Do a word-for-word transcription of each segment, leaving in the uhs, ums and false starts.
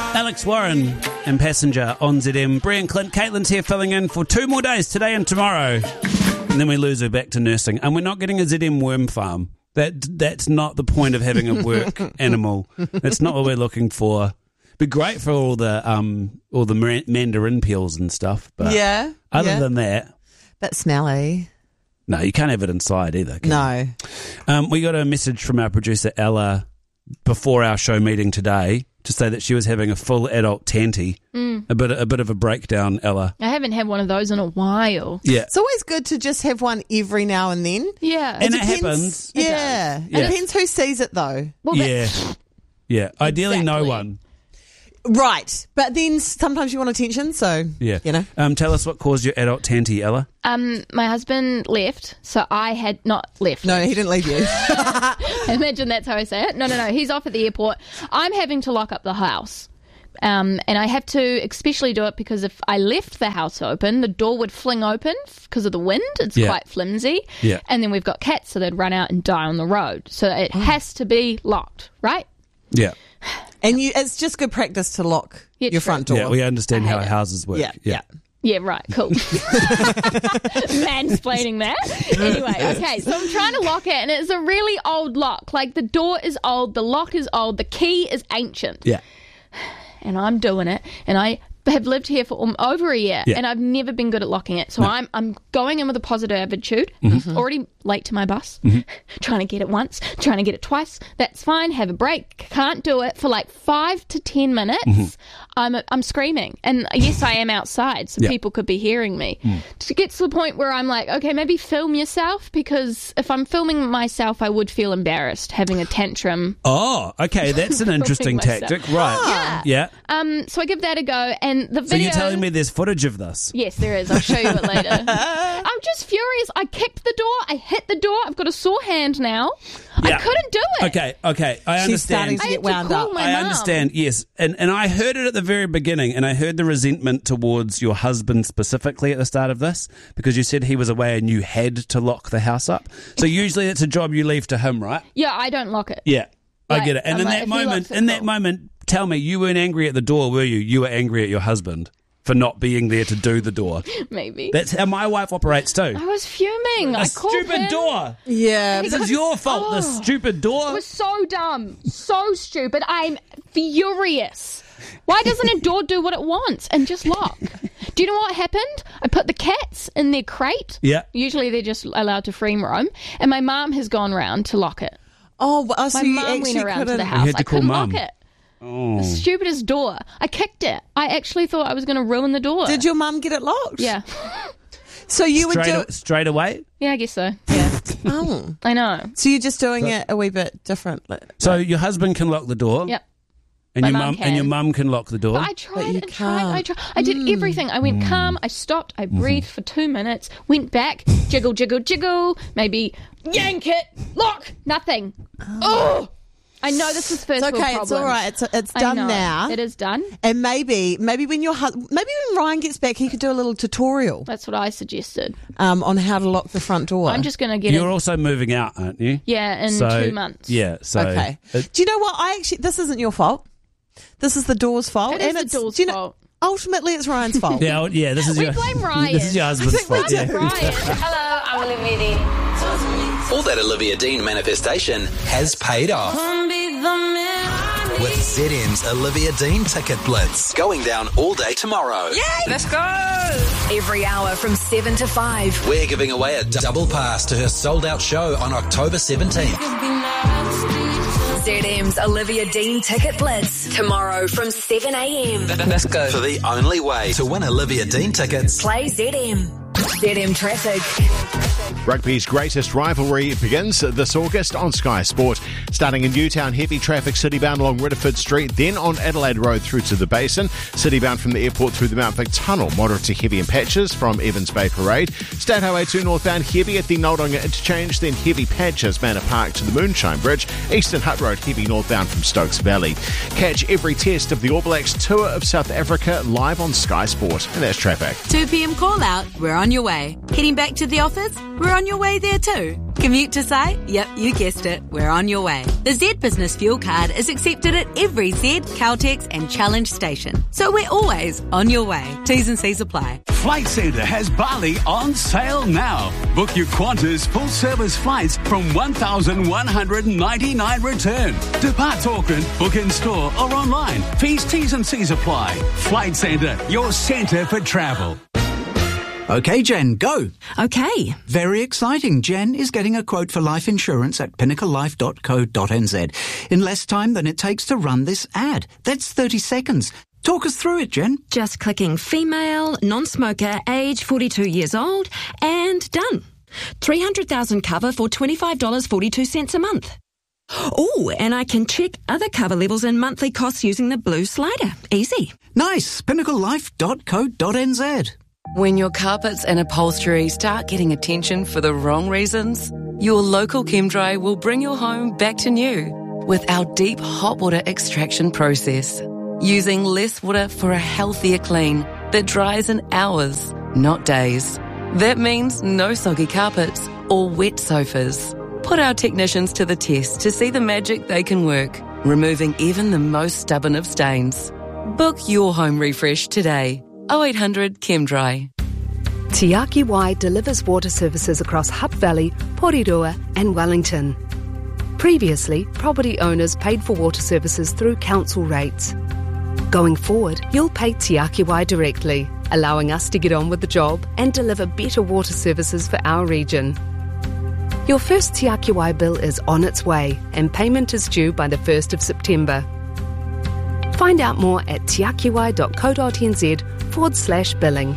Alex Warren and Passenger on Z M. Brie and Clint, Caitlin's here filling in for two more days, today and tomorrow. And then we lose her back to nursing. And we're not getting a Z M worm farm. That That's not the point of having a work animal. That's not what we're looking for. Be great for all the um all the mar- mandarin peels and stuff. But yeah. other yeah. than that, Bit smelly. no, you can't have it inside either. can No. you? Um, we got a message from our producer Ella before our show meeting today to say that she was having a full adult tanty. Mm. A bit, a bit of a breakdown, Ella. I haven't had one of those in a while. Yeah. It's always good to just have one every now and then. Yeah. And it Depends- happens. It Yeah. does. It Yeah. depends who sees it though. Well, Yeah. that- Yeah. Ideally, no Exactly. one. Right. But then sometimes you want attention, so, Yeah. you know. Um, tell us what caused your adult tanty, Ella. Um, my husband left, so I had not left. No, he didn't leave you. Imagine that's how I say it. No, no, no. He's off at the airport. I'm having to lock up the house. Um, and I have to especially do it because if I left the house open, the door would fling open because of the wind. It's Yeah. quite flimsy. Yeah. And then we've got cats, so they'd run out and die on the road. So it has to be locked, right? Yeah. And you, it's just good practice to lock Yeah, your true. front door. Yeah, we understand I how hate it. houses work. yeah, yeah. Yeah, right, cool. Mansplaining that. Anyway, okay, so I'm trying to lock it, and it's a really old lock. Like, the door is old, the lock is old, the key is ancient. Yeah. And I'm doing it, and I have lived here for um, over a year, Yeah. and I've never been good at locking it. So I'm I'm going in with a positive attitude. Mm-hmm. Already late to my bus. Trying to get it once, trying to get it twice. That's fine. Have a break. Can't do it for like five to ten minutes. Mm-hmm. I'm I'm screaming, and yes, I am outside, so Yeah. people could be hearing me. Mm. To get to the point where I'm like, okay, maybe film yourself, because if I'm filming myself, I would feel embarrassed having a tantrum. Oh, okay. That's an interesting myself. tactic. Right. Yeah. Yeah. Um, so I give that a go, and the So video. you're telling me there's footage of this? Yes, there is. I'll show you it later. I'm just furious. I kicked the door. I hit the door. I've got a sore hand now. Yeah. I couldn't do it. Okay, okay. I She's starting understand. to I get had to wound call up. my I mum. understand, yes. And and I heard it at the very beginning, and I heard the resentment towards your husband specifically at the start of this, because you said he was away and you had to lock the house up. So usually it's a job you leave to him, right? Yeah, I don't lock it. Yeah, I Like, get it. And I'm in like, that if he moment, locks it, in that cool. moment, tell me, you weren't angry at the door, were you? You were angry at your husband for not being there to do the door. Maybe. That's how my wife operates too. I was fuming. A I called stupid him. door. Yeah. This is your fault, this Oh. stupid door. It was so dumb. So stupid. I'm furious. Why doesn't a door do what it wants and just lock? Do you know what happened? I put the cats in their crate. Yeah. Usually they're just allowed to free roam. And my mum has gone round to lock it. Oh, well, so My you mum actually went around to couldn't. the house. had to I call couldn't mum. lock it. Oh. The stupidest door. I kicked it. I actually thought I was going to ruin the door. Did your mum get it locked? Yeah. So you would Straight, do. a- straight away? Yeah, I guess so. Yeah. Oh. I know. So you're just doing it a wee bit differently. So your husband can lock the door, Yep. and My your mum mum can. and your mum can lock the door. But I tried you and tried. I can't. tried. I did everything. I went calm. I stopped. I breathed for two minutes. Went back. Jiggle, jiggle, jiggle. Maybe yank it. Lock. Nothing. Oh. I know this is first It's world okay. It's all problems. right. It's it's I done know. now. It is done. And maybe, maybe when your hu- maybe when Ryan gets back, he could do a little tutorial That's what I suggested. um, on how to lock the front door. I'm just going to get You're it. also moving out, aren't you? Yeah, in So- two months. Yeah. So okay. it- Do you know what? I actually this isn't your fault. This is the door's fault. It is and the it's, door's do you know, fault. Ultimately, it's Ryan's fault. yeah. oh, Yeah. This is We your. blame Ryan. This is your husband's think we fault. do. Yeah. Ryan. Hello, I'm Olivia Dean. All that Olivia Dean manifestation has paid off. With Z M's Olivia Dean Ticket Blitz going down all day tomorrow. Let's go! Every hour from seven to five. We're giving away a double pass to her sold-out show on October seventeenth. Z M's Olivia Dean Ticket Blitz. Tomorrow from seven a.m. Let's go. For the only way to win Olivia Dean tickets. Play Z M. Z M Traffic. Rugby's greatest rivalry begins this August on Sky Sport. Starting in Newtown, heavy traffic citybound along Ridderford Street, then on Adelaide Road through to the Basin. Citybound from the airport through the Mount Vic Tunnel, moderate to heavy in patches from Evans Bay Parade. State Highway two northbound, heavy at the Noldonga Interchange, then heavy patches Manor Park to the Moonshine Bridge. Eastern Hut Road, heavy northbound from Stokes Valley. Catch every test of the All Blacks tour of South Africa live on Sky Sport. And that's traffic. two p.m. call out. We're on on your way. Heading back to the office? We're on your way there too. Commute to site? Yep, you guessed it. We're on your way. The Z Business Fuel Card is accepted at every Z, Caltex and Challenge station. So we're always on your way. T's and C's apply. Flight Centre has Bali on sale now. Book your Qantas full-service flights from one thousand one hundred ninety-nine return. Depart Auckland, book in store or online. Fees, T's and C's apply. Flight Centre, your centre for travel. OK, Jen, go. Okay. Very exciting. Jen is getting a quote for life insurance at pinnacle life dot co dot n z in less time than it takes to run this ad. That's thirty seconds. Talk us through it, Jen. Just clicking female, non-smoker, age forty-two years old, and done. three hundred thousand cover for twenty-five dollars and forty-two cents a month. Oh, and I can check other cover levels and monthly costs using the blue slider. Easy. Nice. pinnacle life dot co dot n z. When your carpets and upholstery start getting attention for the wrong reasons, your local ChemDry will bring your home back to new with our deep hot water extraction process, using less water for a healthier clean that dries in hours, not days. That means no soggy carpets or wet sofas. Put our technicians to the test to see the magic they can work, removing even the most stubborn of stains. Book your home refresh today. oh eight hundred ChemDry. Te Aki Wai delivers water services across Hutt Valley, Porirua and Wellington. Previously, property owners paid for water services through council rates. Going forward, you'll pay Te Aki Wai directly, allowing us to get on with the job and deliver better water services for our region. Your first Te Aki Wai bill is on its way and payment is due by the first of September. Find out more at teakiwai dot co dot n z forward slash billing.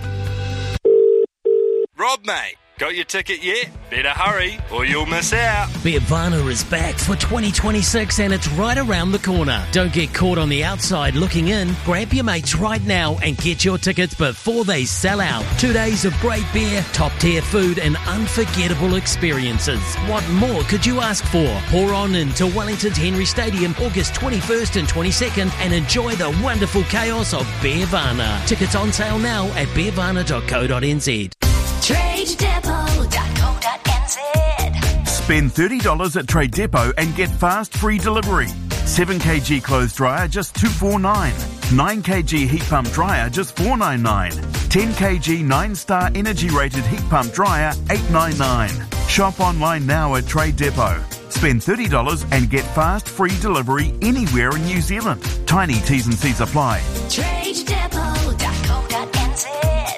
Rob, mate, got your ticket yet? Better hurry or you'll miss out. Beervana is back for twenty twenty-six and it's right around the corner. Don't get caught on the outside looking in. Grab your mates right now and get your tickets before they sell out. Two days of great beer, top-tier food and unforgettable experiences. What more could you ask for? Pour on into Wellington's Henry Stadium August twenty-first and twenty-second and enjoy the wonderful chaos of Beervana. Tickets on sale now at beervana dot co dot n z. trade depot dot co dot n z. Spend thirty dollars at Trade Depot and get fast free delivery. seven kilogram clothes dryer just two hundred forty-nine dollars. nine kilogram heat pump dryer just four hundred ninety-nine dollars. ten kilogram nine star energy rated heat pump dryer eight hundred ninety-nine dollars. Shop online now at Trade Depot. Spend thirty dollars and get fast free delivery anywhere in New Zealand. Tiny T's and C's apply. trade depot dot co dot n z.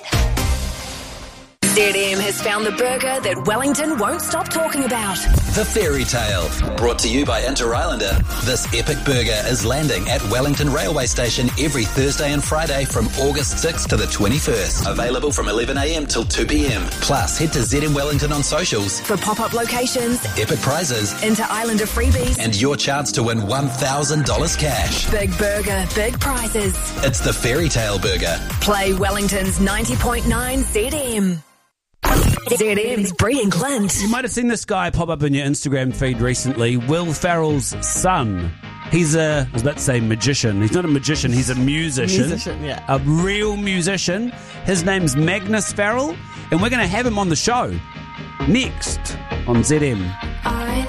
Z M has found the burger that Wellington won't stop talking about. The Fairy Tale, brought to you by Inter Islander. This epic burger is landing at Wellington Railway Station every Thursday and Friday from August sixth to the twenty-first. Available from eleven a m till two p m. Plus, head to Z M Wellington on socials For pop-up locations, epic prizes, Inter Islander freebies, and your chance to win one thousand dollars cash. big burger, big prizes. It's the Fairy Tale Burger. Play Wellington's ninety point nine Z M. Z M's Bree and Clint. You might have seen this guy pop up in your Instagram feed recently, Will Ferrell's son. He's a, I was about to say magician. He's not a magician, he's a musician. Musician, yeah. A real musician. His name's Magnus Ferrell, and we're going to have him on the show next on Z M.